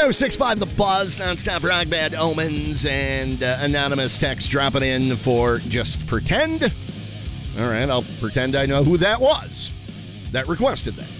1065 The Buzz, nonstop rock, bad omens, and anonymous text dropping in for just pretend. All right, I'll pretend I know who that was that requested that.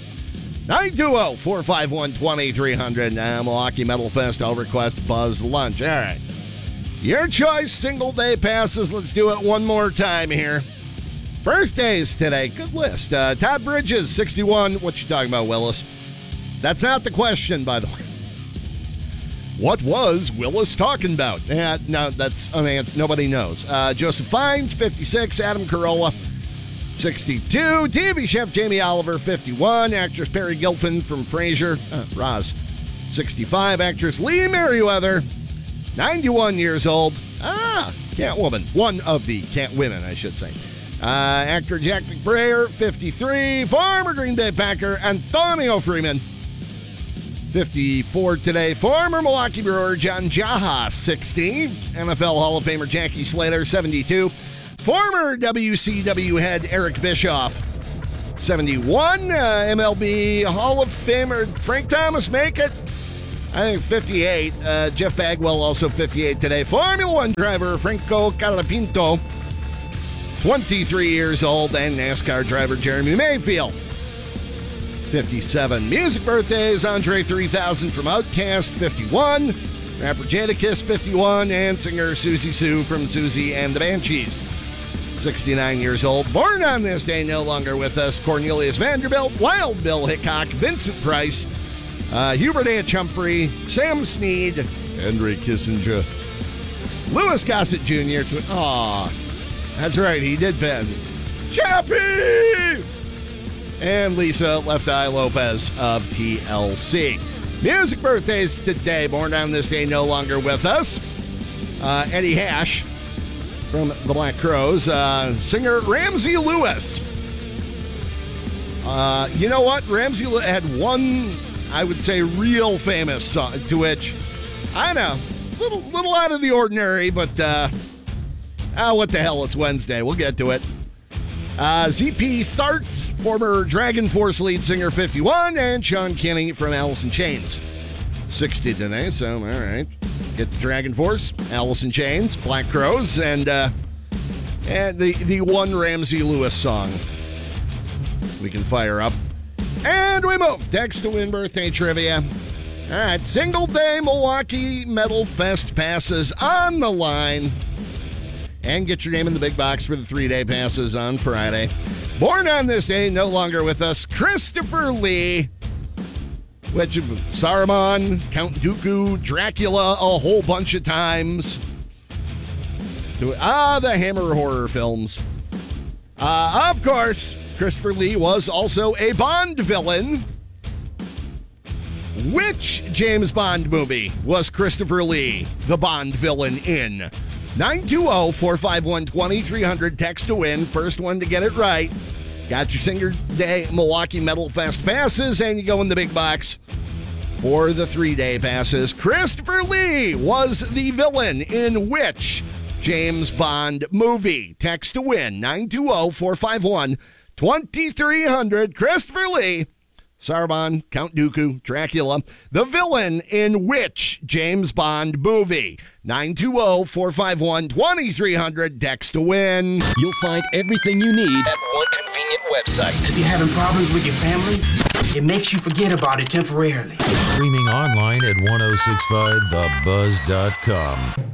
920-451-2300. Milwaukee Metal Fest. I'll request Buzz Lunch. All right. Your choice, single day passes. Let's do it one more time here. Birthdays today. Good list. Todd Bridges, 61. What you talking about, Willis? That's not the question, by the way. What was Willis talking about? No, that's unanswered. Nobody knows. Joseph Fiennes, 56. Adam Carolla, 62. TV chef Jamie Oliver, 51. Actress Perry Gilfin from Frasier, Roz, 65. Actress Lee Merriweather, 91 years old. Catwoman. One of the Catwomen, I should say. Actor Jack McBrayer, 53. Former Green Bay Packer Antonio Freeman, 54 today. Former Milwaukee Brewer John Jaha, 60. NFL Hall of Famer Jackie Slater, 72. Former WCW head Eric Bischoff, 71. MLB Hall of Famer Frank Thomas, make it? I think 58. Jeff Bagwell, also 58 today. Formula One driver Franco Colapinto, 23 years old. And NASCAR driver Jeremy Mayfield, 57. Music birthdays: Andre 3000 from Outkast, 51. Rapper Jadakiss, 51. And singer Susie Sue from Susie and the Banshees, 69 years old. Born on this day, no longer with us: Cornelius Vanderbilt, Wild Bill Hickok, Vincent Price, Hubert H. Humphrey, Sam Snead, Henry Kissinger, Louis Gossett Jr. That's right, he did pen Chappie! And Lisa Left Eye Lopez of TLC. Music birthdays today. Born on this day, no longer with us: Eddie Hash from the Black Crowes, singer Ramsey Lewis. You know what? Ramsey had one, I would say, real famous song, to which, I know, little out of the ordinary, but what the hell, it's Wednesday. We'll get to it. ZP Thart, former Dragon Force lead singer, 51, and Sean Kinney from Alice in Chains, 60 today, so all right. Get the Dragon Force, Alice in Chains, Black Crowes, and the one Ramsey Lewis song we can fire up. And we move. Text to win birthday trivia. All right, single day Milwaukee Metal Fest passes on the line. And get your name in the big box for the 3-day passes on Friday. Born on this day, no longer with us: Christopher Lee. Which, Saruman, Count Dooku, Dracula, a whole bunch of times. The Hammer horror films. Of course, Christopher Lee was also a Bond villain. Which James Bond movie was Christopher Lee the Bond villain in? 920-451-2300. Text to win. First one to get it right. Got your Singer Day Milwaukee Metal Fest passes, and you go in the big box for the 3-day passes. Christopher Lee was the villain in which James Bond movie? Text to win. 920-451-2300. Christopher Lee, Saruman, Count Dooku, Dracula, the villain in which James Bond movie? 920-451-2300. Text to win. You'll find everything you need at one convenient website. If you're having problems with your family, it makes you forget about it temporarily. Streaming online at 1065thebuzz.com.